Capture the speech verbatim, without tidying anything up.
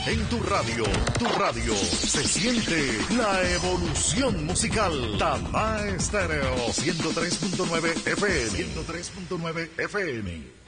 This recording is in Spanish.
En tu radio, tu radio, se siente la evolución musical. Tamae Estéreo ciento tres punto nueve F M. ciento tres punto nueve F M.